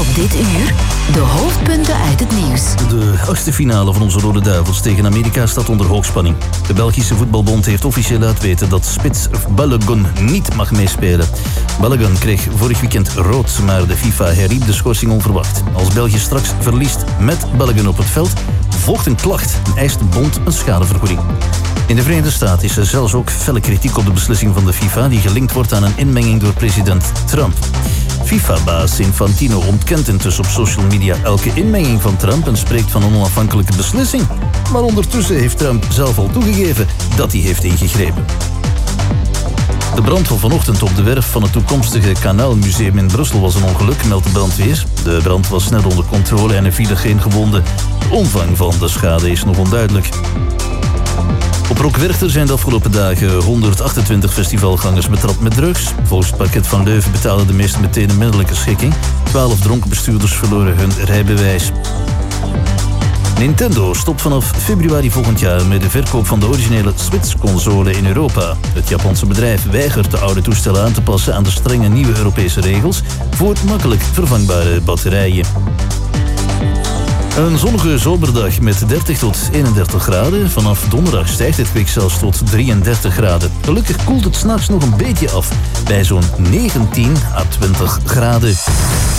Op dit uur de hoofdpunten uit het nieuws. De achtste finale van onze Rode Duivels tegen Amerika staat onder hoogspanning. De Belgische voetbalbond heeft officieel laten weten dat spits Balogun niet mag meespelen. Balogun kreeg vorig weekend rood, maar de FIFA herriep de schorsing onverwacht. Als België straks verliest met Balogun op het veld, volgt een klacht en eist de bond een schadevergoeding. In de Verenigde Staten is er zelfs ook felle kritiek op de beslissing van de FIFA die gelinkt wordt aan een inmenging door president Trump. FIFA-baas Infantino ontkent intussen op social media elke inmenging van Trump en spreekt van een onafhankelijke beslissing. Maar ondertussen heeft Trump zelf al toegegeven dat hij heeft ingegrepen. De brand van vanochtend op de werf van het toekomstige Kanaalmuseum in Brussel was een ongeluk, meldt de brandweer. De brand was snel onder controle en er vielen geen gewonden. De omvang van de schade is nog onduidelijk. Op Rockwerchter zijn de afgelopen dagen 128 festivalgangers betrapt met drugs. Volgens het parket van Leuven betalen de meesten meteen een middelijke schikking. 12 dronken bestuurders verloren hun rijbewijs. Nintendo stopt vanaf februari volgend jaar met de verkoop van de originele Switch-console in Europa. Het Japanse bedrijf weigert de oude toestellen aan te passen aan de strenge nieuwe Europese regels voor makkelijk vervangbare batterijen. Een zonnige zomerdag met 30 tot 31 graden. Vanaf donderdag stijgt het kwik zelfs tot 33 graden. Gelukkig koelt het 's nachts nog een beetje af bij zo'n 19 à 20 graden.